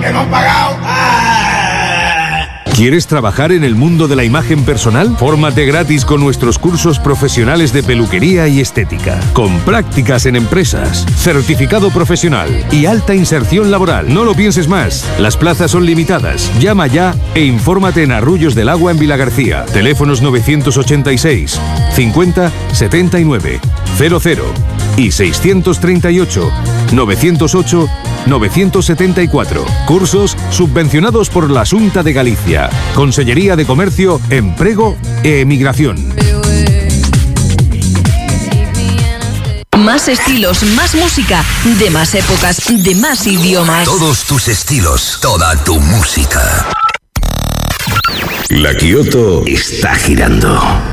que no han pagado. ¿Quieres trabajar en el mundo de la imagen personal? Fórmate gratis con nuestros cursos profesionales de peluquería y estética, con prácticas en empresas, certificado profesional y alta inserción laboral. No lo pienses más. Las plazas son limitadas. Llama ya e infórmate en Arrullos del Agua en Vilagarcía. Teléfonos 986 50 79 00 y 638 908 974. Cursos subvencionados por la Xunta de Galicia. Consellería de Comercio, Emprego e Emigración. Más estilos, más música, de más épocas, de más idiomas. Todos tus estilos, toda tu música. La Kioto está girando.